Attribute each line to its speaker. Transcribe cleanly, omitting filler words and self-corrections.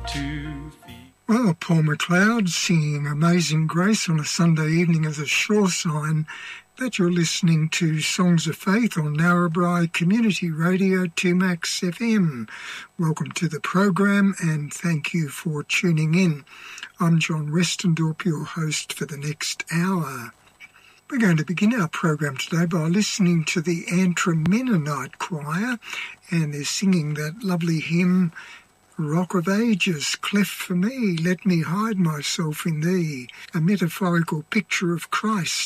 Speaker 1: 2 feet.
Speaker 2: Well, Paul McLeod singing Amazing Grace on a Sunday evening as a sure sign that you're listening to Songs of Faith on Narrabri Community Radio 2Max FM. Welcome to the program and thank you for tuning in. I'm John Westendorp, your host for the next hour. We're going to begin our program today by listening to the Antrim Mennonite Choir, and they're singing that lovely hymn, Rock of Ages, cleft for me, let me hide myself in thee, a metaphorical picture of Christ